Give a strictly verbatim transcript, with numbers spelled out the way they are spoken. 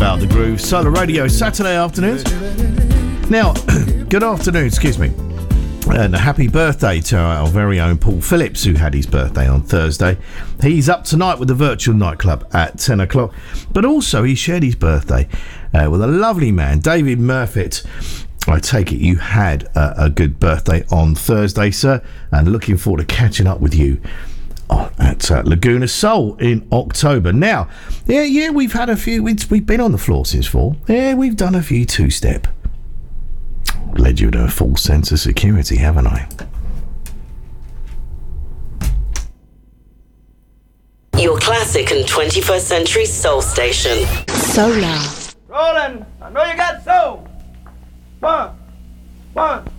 Solar, the Groove, Solar Radio, Saturday afternoons. Now, good afternoon, excuse me. And a happy birthday to our very own Paul Phillips, who had his birthday on Thursday. He's up tonight with the Virtual Nightclub at ten o'clock. But also, he shared his birthday uh, with a lovely man, David Murfitt. I take it you had a, a good birthday on Thursday, sir, and looking forward to catching up with you oh, at uh, Laguna Soul in October. Now, yeah, yeah, we've had a few. We've, we've been on the floor since four. Yeah, we've done a few two-step. Led you to a full sense of security, haven't I? Your classic and twenty-first century soul station. Solar. Roland, I know you got soul. One, one.